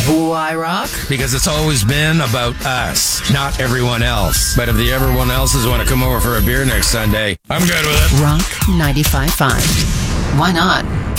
Why rock? Because it's always been about us, not everyone else. But if the everyone else's want to come over for a beer next Sunday, I'm good with it. Rock 95.5. Why not?